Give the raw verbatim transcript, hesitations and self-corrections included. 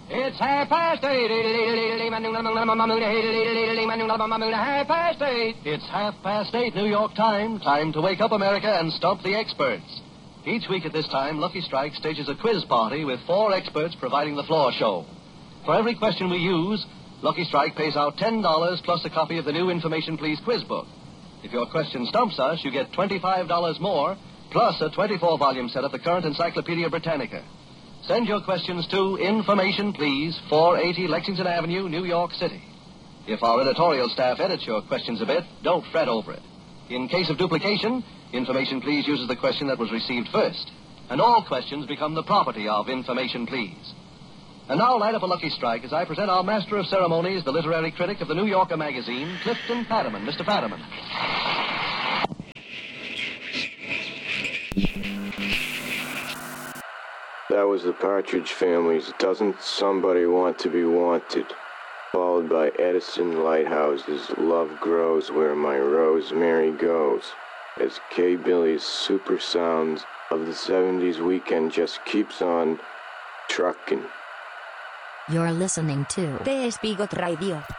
It's half past eight. Half past eight. It's half past eight, New York time. Time to wake up, America, and stump the experts. Each week at this time, Lucky Strike stages a quiz party with four experts providing the floor show. For every question we use, Lucky Strike pays out ten dollars plus a copy of the new Information Please quiz book. If your question stumps us, you get twenty-five dollars more, plus a twenty-four volume set of the current Encyclopedia Britannica. Send your questions to Information Please, four eighty Lexington Avenue, New York City. If our editorial staff edits your questions a bit, don't fret over it. In case of duplication, Information Please uses the question that was received first. And all questions become the property of Information Please. And now light up a Lucky Strike as I present our master of ceremonies, the literary critic of the New Yorker magazine, Clifton Patterman. Mister Patterman. That was the Partridge Family's Doesn't Somebody Want to Be Wanted, followed by Edison Lighthouse's Love Grows Where My Rosemary Goes, as K. Billy's super sounds of the seventies weekend just keeps on trucking. You're listening to The Spigot Radio.